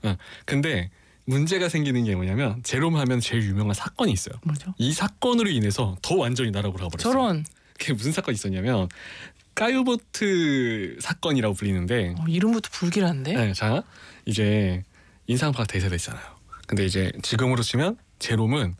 근데 문제가 생기는 게 뭐냐면 제롬 하면 제일 유명한 사건이 있어요. 뭐죠? 이 사건으로 인해서 더 완전히 나락으로 가버렸어요. 저런. 그게 무슨 사건이 있었냐면 까유보트 사건이라고 불리는데 이름부터 불길한데? 네, 자 이제 인상파가 대세됐잖아요. 근데 이제 지금으로 치면 제롬은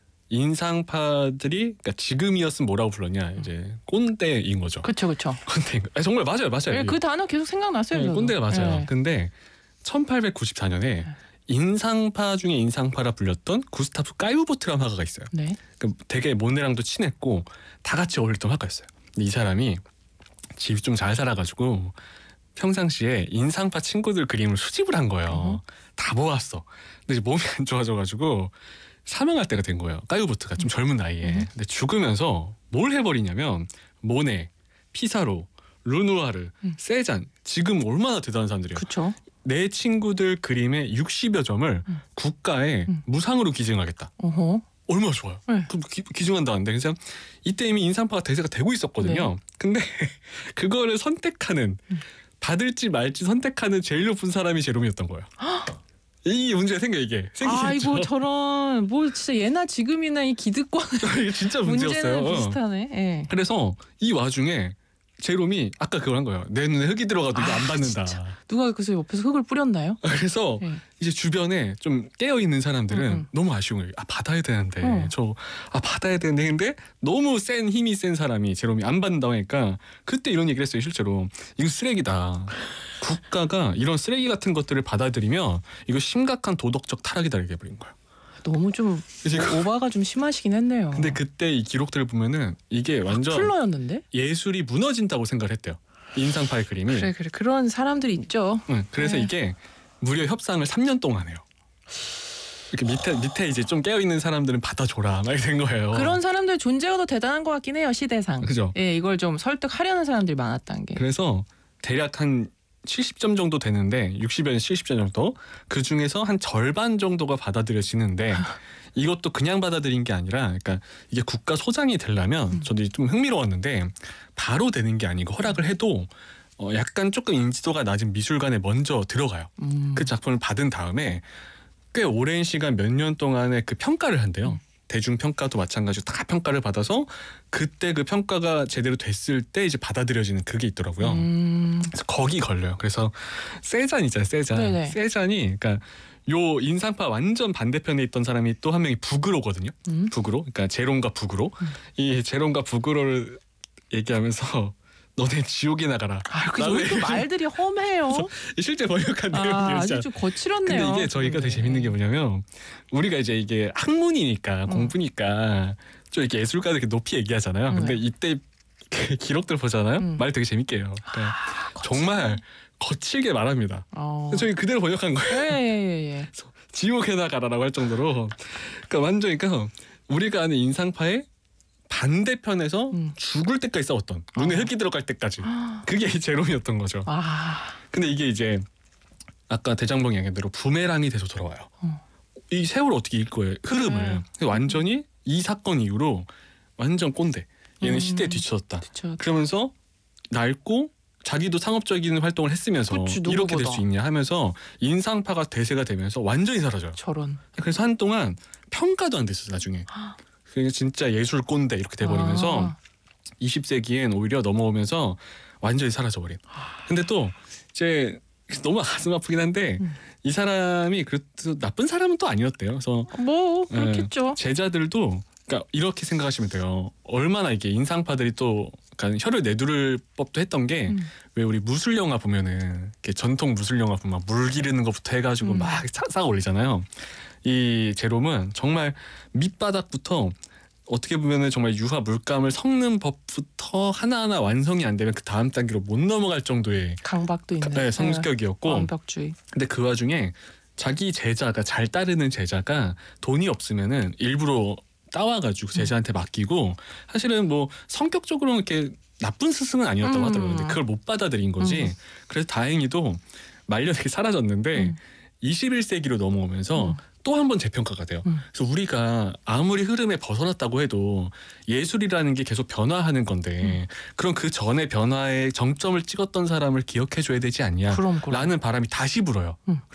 인상파들이 그러니까 지금이었으면 뭐라고 불렀냐 이제 꼰대인 거죠. 그렇죠. 꼰대인 거. 정말 맞아요. 네, 그 단어 계속 생각났어요. 네, 꼰대가 맞아요. 네. 근데 1894년에 인상파 중에 인상파라 불렸던 구스타프 까유보트라는 화가가 있어요. 네. 되게 모네랑도 친했고 다 같이 어울렸던 화가였어요. 근데 이 사람이 집이 좀 잘 살아가지고 평상시에 인상파 친구들 그림을 수집을 한 거예요. 다 모았어. 근데 이제 몸이 안 좋아져가지고 사망할 때가 된 거예요. 까유보트가 좀 젊은 나이에. 근데 죽으면서 뭘 해버리냐면 모네, 피사로, 르누아르, 세잔 지금 얼마나 대단한 사람들이에요. 그렇죠. 내 친구들 그림의 60여 점을 국가에 무상으로 기증하겠다. 어허. 얼마나 좋아요. 네. 그럼 기증한다는데 그래서 이때 이미 인상파가 대세가 되고 있었거든요. 네. 근데 그거를 선택하는 받을지 말지 선택하는 제일 높은 사람이 제롬이었던 거예요. 이 문제가 이게 생기겠죠. 아이고 저런 뭐 진짜 예나 지금이나 이 기득권 이게 진짜 문제였어요. 문제는 비슷하네. 네. 그래서 이 와중에 제롬이 아까 그걸 한 거예요. 내 눈에 흙이 들어가도 이거 안 받는다. 진짜. 누가 그래서 옆에서 흙을 뿌렸나요? 그래서 네. 이제 주변에 좀 깨어 있는 사람들은 너무 아쉬운 거예요. 받아야 되는데 받아야 되는데 근데 너무 힘이 센 사람이 제롬이 안 받는다고 하니까 그때 이런 얘기를 했어요. 실제로 이거 쓰레기다. 국가가 이런 쓰레기 같은 것들을 받아들이면 이거 심각한 도덕적 타락이다 이렇게 해버린 거예요. 너무 좀 오바가 좀 심하시긴 했네요. 근데 그때 이 기록들을 보면은 이게 완전 플러였는데? 예술이 무너진다고 생각을 했대요. 인상파의 그림이. 그래 그런 사람들이 있죠. 그래서 이게 무려 협상을 3년 동안 해요. 이렇게 밑에 이제 좀 깨어 있는 사람들은 받아줘라 막 이렇게 된 거예요. 그런 사람들 존재가 더 대단한 것 같긴 해요 시대상. 그죠? 예, 이걸 좀 설득하려는 사람들이 많았다는 게. 그래서 대략 한 70점 정도 되는데 60에서 70점 정도 그 중에서 한 절반 정도가 받아들여지는데 이것도 그냥 받아들인 게 아니라 그러니까 이게 국가 소장이 되려면 저도 좀 흥미로웠는데 바로 되는 게 아니고 허락을 해도 약간 조금 인지도가 낮은 미술관에 먼저 들어가요. 그 작품을 받은 다음에 꽤 오랜 시간 몇 년 동안의 그 평가를 한대요. 대중평가도 마찬가지로 다 평가를 받아서 그때 그 평가가 제대로 됐을 때 이제 받아들여지는 그게 있더라고요. 그래서 거기 걸려요. 그래서 세잔 있잖아요. 세잔. 네네. 세잔이 그러니까 요 인상파 완전 반대편에 있던 사람이 또 한 명이 부그로거든요. 부그로. 그러니까 제롬과 부그로. 이 제롬과 부그로를 얘기하면서 너네 지옥에 나가라. 그 말들이 험해요. 실제 번역한 내용이에요. 아주 좀 거칠었네요. 근데 이게 저희가 되게 재밌는 게 뭐냐면 우리가 이제 이게 학문이니까 공부니까 좀 이렇게 예술가들 이렇게 높이 얘기하잖아요. 근데 이때 기록들 보잖아요. 말 되게 재밌게 해요. 그러니까 정말 거칠게 말합니다. 저희 그대로 번역한 거예요. 예. 지옥에 나가라라고 할 정도로 그러니까 완전 그러니까 우리가 아는 인상파의 반대편에서 죽을 때까지 싸웠던 눈에 흙이 들어갈 때까지 그게 제롬이었던 거죠. 근데 이게 이제 아까 대장봉 얘기대로 부메랑이 돼서 돌아와요. 이 세월을 어떻게 읽을 거예요? 흐름을. 완전히 이 사건 이후로 완전 꼰대. 얘는 시대에 뒤쳐졌다. 그러면서 낡고 자기도 상업적인 활동을 했으면서 이렇게 될 수 있냐 하면서 인상파가 대세가 되면서 완전히 사라져요. 저런. 그래서 한동안 평가도 안 됐어요. 나중에. 그게 진짜 예술 꼰대 이렇게 돼버리면서 20세기엔 오히려 넘어오면서 완전히 사라져버린. 근데 또 이제 너무 가슴 아프긴 한데 이 사람이 그래도 나쁜 사람은 또 아니었대요. 그래서 뭐 그렇겠죠. 제자들도 그러니까 이렇게 생각하시면 돼요. 얼마나 이게 인상파들이 또 그러니까 혀를 내두를 법도 했던 게 왜 우리 무술 영화 보면은 이렇게 전통 무술 영화 보면 물 기르는 것부터 해가지고 막 싹 올리잖아요. 이 제롬은 정말 밑바닥부터 어떻게 보면은 정말 유화 물감을 섞는 법부터 하나하나 완성이 안 되면 그 다음 단계로 못 넘어갈 정도의 강박도 있는 성격이었고 완벽주의. 근데 그 와중에 자기 제자가 잘 따르는 제자가 돈이 없으면은 일부러 따와가지고 제자한테 맡기고 사실은 뭐 성격적으로는 이렇게 나쁜 스승은 아니었다고 하더라고요. 근데 그걸 못 받아들인 거지. 그래서 다행히도 말년에 사라졌는데 21세기로 넘어오면서 또 한 번 재평가가 돼요. 그래서 우리가 아무리 흐름에 벗어났다고 해도 예술이라는 게 계속 변화하는 건데 그럼 그 전에 변화의 정점을 찍었던 사람을 기억해줘야 되지 않냐 라는 바람이 다시 불어요.